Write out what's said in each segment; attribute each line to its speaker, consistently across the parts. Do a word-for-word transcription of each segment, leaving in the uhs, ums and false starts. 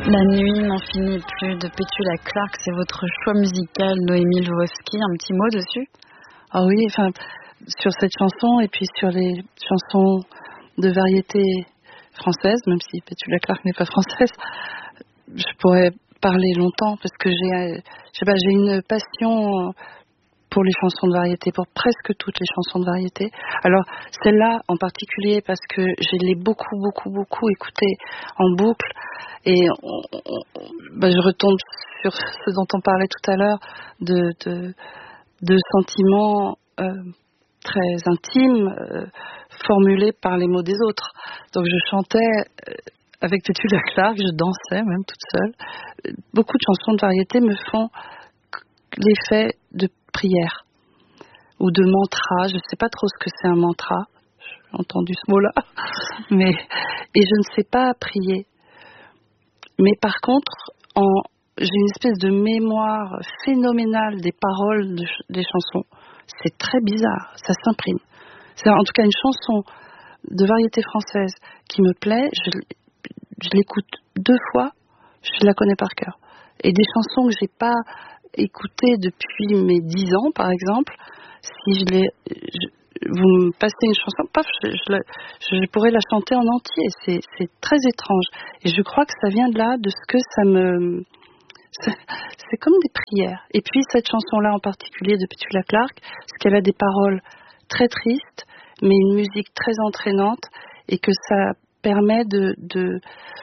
Speaker 1: La nuit n'en finit plus de Petula Clark, c'est votre choix musical, Noémie Lvovsky. Un petit mot dessus?
Speaker 2: Ah oui, enfin, sur cette chanson et puis sur les chansons de variété française, même si Petula Clark n'est pas française, je pourrais parler longtemps parce que j'ai, je sais pas, j'ai une passion pour les chansons de variété, pour presque toutes les chansons de variété. Alors celle-là en particulier parce que je l'ai beaucoup, beaucoup, beaucoup écoutée en boucle et on, on, bah, je retombe sur ce dont on parlait tout à l'heure de, de, de sentiments euh, très intimes euh, formulés par les mots des autres. Donc je chantais euh, avec Petula Clark, je dansais même toute seule. Beaucoup de chansons de variété me font l'effet de prière ou de mantra. Je ne sais pas trop ce que c'est un mantra. J'ai entendu ce mot-là, mais et je ne sais pas prier. Mais par contre, en, j'ai une espèce de mémoire phénoménale des paroles de, des chansons. C'est très bizarre, ça s'imprime. C'est en tout cas une chanson de variété française qui me plaît. Je, je l'écoute deux fois, je la connais par cœur. Et des chansons que j'ai pas écoutées depuis mes dix ans, par exemple, si je les, je, vous me passez une chanson, paf, je, je, la, je pourrais la chanter en entier. C'est, c'est très étrange. Et je crois que ça vient de là, de ce que ça me, c'est, c'est comme des prières. Et puis cette chanson-là en particulier de Petula Clark, parce qu'elle a des paroles très tristes, mais une musique très entraînante, et que ça permet de de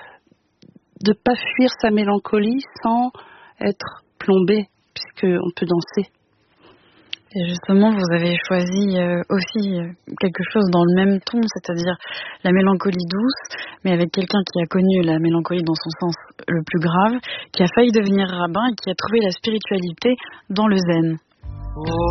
Speaker 2: de pas fuir sa mélancolie sans être plombé, puisqu'on peut danser.
Speaker 1: Et justement, vous avez choisi euh, aussi euh, quelque chose dans le même ton, c'est-à-dire la mélancolie douce, mais avec quelqu'un qui a connu la mélancolie dans son sens le plus grave, qui a failli devenir rabbin et qui a trouvé la spiritualité dans le zen. Oh.